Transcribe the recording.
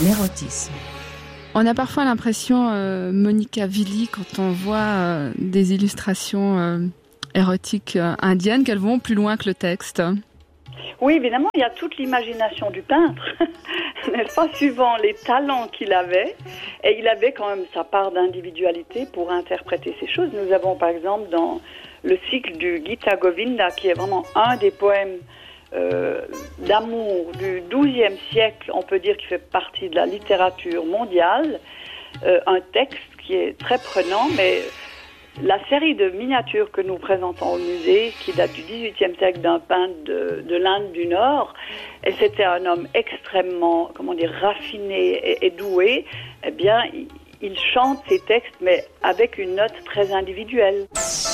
l'érotisme. On a parfois l'impression, Monica Vilie, quand on voit des illustrations érotiques indiennes, qu'elles vont plus loin que le texte. Oui, évidemment, il y a toute l'imagination du peintre, n'est-ce pas, suivant les talents qu'il avait. Et il avait quand même sa part d'individualité pour interpréter ces choses. Nous avons par exemple dans le cycle du Gita Govinda, qui est vraiment un des poèmes d'amour du XIIe siècle, on peut dire qu'il fait partie de la littérature mondiale, un texte qui est très prenant, mais la série de miniatures que nous présentons au musée, qui date du XVIIIe siècle d'un peintre de l'Inde du Nord, et c'était un homme extrêmement, raffiné et doué, eh bien, il chante ses textes, mais avec une note très individuelle.